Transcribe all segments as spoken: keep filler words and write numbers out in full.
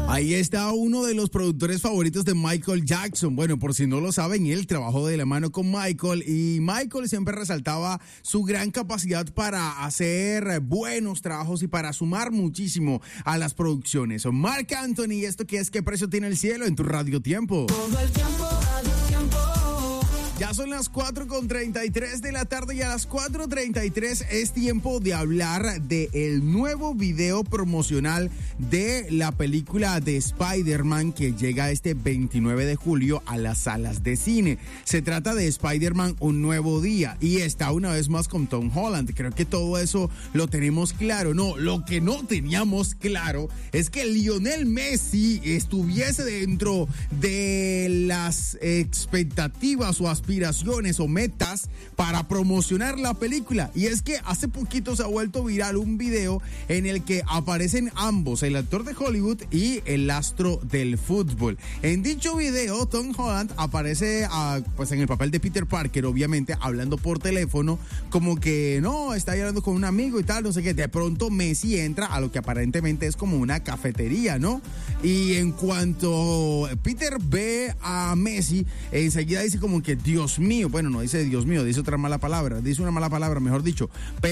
Ahí está uno de los productores favoritos de Michael Jackson. Bueno, por si no lo saben, él trabajó de la mano con Michael y Michael siempre resaltaba su gran capacidad para hacer buenos trabajos y para sumar muchísimo a las producciones. Marc Anthony, ¿esto qué es? ¿Qué precio tiene el cielo en tu Radio Tiempo? Todo el tiempo, Radio Tiempo. Ya son las cuatro con treinta y tres de la tarde y a las cuatro treinta y tres es tiempo de hablar del nuevo video promocional de la película de Spider-Man que llega este veintinueve de julio a las salas de cine. Se trata de Spider-Man Un Nuevo Día y está una vez más con Tom Holland. Creo que todo eso lo tenemos claro. No, lo que no teníamos claro es que Lionel Messi estuviese dentro de las expectativas o aspiraciones o metas para promocionar la película. Y es que hace poquito se ha vuelto viral un video en el que aparecen ambos, el actor de Hollywood y el astro del fútbol. En dicho video, Tom Holland aparece uh, pues en el papel de Peter Parker, obviamente hablando por teléfono, como que no, está hablando con un amigo y tal, no sé qué. De pronto Messi entra a lo que aparentemente es como una cafetería, ¿no? Y en cuanto Peter ve a Messi, enseguida dice como que Dios mío, bueno, no dice Dios mío, dice otra mala palabra, dice una mala palabra, mejor dicho,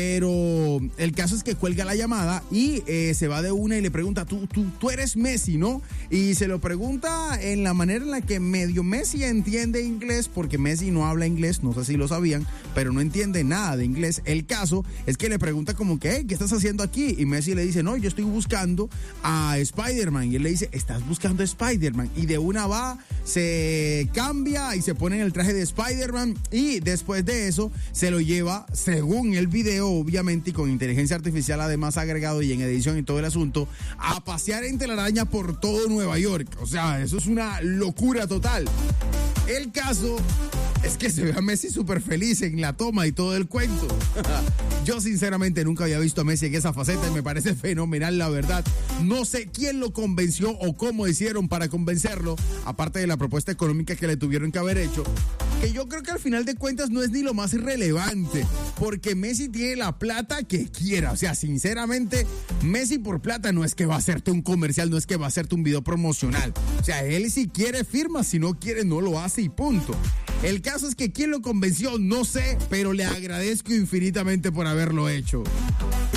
pero el caso es que cuelga la llamada y eh, se va de una y le pregunta, tú, tú, tú eres Messi, ¿no? Y se lo pregunta en la manera en la que medio Messi entiende inglés, porque Messi no habla inglés, no sé si lo sabían, pero no entiende nada de inglés. El caso es que le pregunta como que, hey, ¿qué estás haciendo aquí? Y Messi le dice, no, yo estoy buscando a Spider-Man. Y él le dice, ¿estás buscando a Spider-Man? Y de una va, se cambia y se pone en el traje de Spider-Man y después de eso se lo lleva, según el video, obviamente, y con inteligencia artificial además agregado y en edición y todo el asunto, a pasear en telaraña por todo Nueva York. O sea, eso es una locura total. El caso es que se ve a Messi súper feliz en la toma y todo el cuento. Yo sinceramente nunca había visto a Messi en esa faceta y me parece fenomenal, la verdad. No sé quién lo convenció o cómo hicieron para convencerlo, aparte de la propuesta económica que le tuvieron que haber hecho, que yo creo que al final de cuentas no es ni lo más relevante, porque Messi tiene la plata que quiera. O sea, sinceramente, Messi por plata no es que va a hacerte un comercial, no es que va a hacerte un video promocional. O sea, él si quiere firma, si no quiere no lo hace y punto. El caso es que quién lo convenció, no sé, pero le agradezco infinitamente por haberlo hecho.